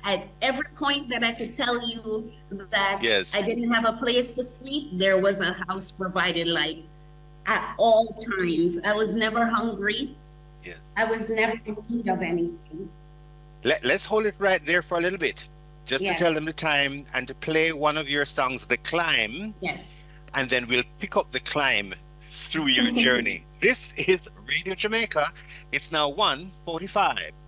at every point that I could tell you that Yes. I didn't have a place to sleep, there was a house provided, like at all times. I was never hungry. Yes. I was never in need of anything. Let's hold it right there for a little bit, just to tell them Yes, the time and to play one of your songs, The Climb, yes. and then we'll pick up the climb through your journey. This is Radio Jamaica. It's now 1:45.